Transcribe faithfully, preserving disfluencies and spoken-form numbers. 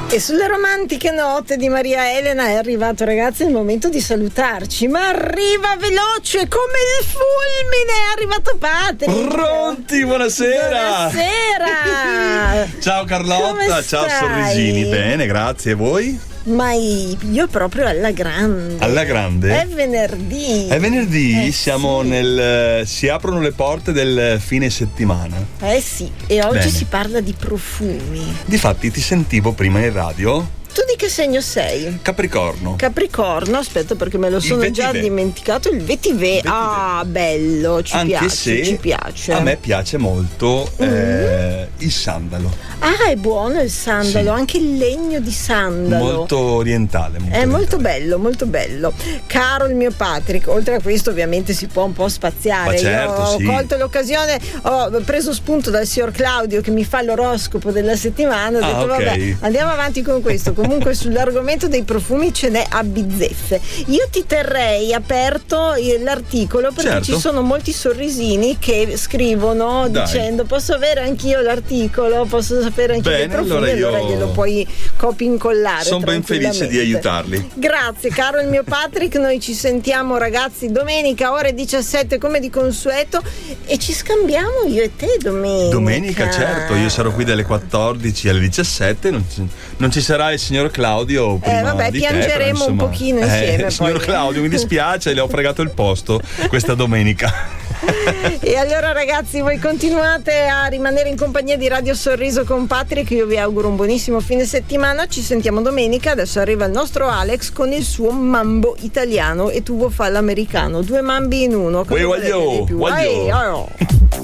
E sulle romantiche note di Maria Elena è arrivato, ragazzi, il momento di salutarci, ma arriva veloce come il fulmine, è arrivato Patrick. Pronti, buonasera. Buonasera. Ciao Carlotta, ciao Sorrisini, bene, grazie, e voi? Ma io proprio alla grande. Alla grande? È venerdì. È venerdì, eh, siamo sì. nel. Si aprono le porte del fine settimana. Eh sì, e oggi Bene. si parla di profumi. Difatti ti sentivo prima in radio. Tu di che segno sei? Capricorno. Capricorno, aspetta perché me lo Il sono già vetiver. dimenticato. Il vetiver. Ah, bello, ci Anche piace, se ci piace. a me piace molto Mm. eh, il sandalo. Ah, è buono il sandalo, Sì. anche il legno di sandalo. Molto orientale. Molto È molto orientale. bello, molto bello. Caro il mio Patrick, oltre a questo ovviamente si può un po' spaziare. Ma certo, Io ho sì. colto l'occasione, ho preso spunto dal signor Claudio che mi fa l'oroscopo della settimana, ho Ah, detto ok. vabbè, andiamo avanti con questo. Comunque sull'argomento dei profumi ce n'è a bizzeffe. Io ti terrei aperto l'articolo perché Certo. ci sono molti sorrisini che scrivono Dai. dicendo posso avere anch'io l'articolo, posso sapere anche Bene, dei profumi, allora io- allora glielo puoi copy incollare. Sono ben felice di tranquillamente. aiutarli. Grazie caro il mio Patrick, noi ci sentiamo ragazzi domenica ore diciassette come di consueto e ci scambiamo io e te domenica. Domenica, certo, io sarò qui dalle quattordici alle diciassette, non ci, non ci sarà il signor Claudio prima Eh, vabbè, di te, piangeremo però, insomma, un pochino insieme, eh, signor poi. Claudio, mi dispiace, le ho fregato il posto questa domenica. E allora ragazzi voi continuate a rimanere in compagnia di Radio Sorriso con Patrick, io vi auguro un buonissimo fine settimana, ci sentiamo domenica, adesso arriva il nostro Alex con il suo mambo italiano e tu vuoi fare l'americano, due mambi in uno. Cosa Uè, volete voglio, di più? voglio. Ehi, oh.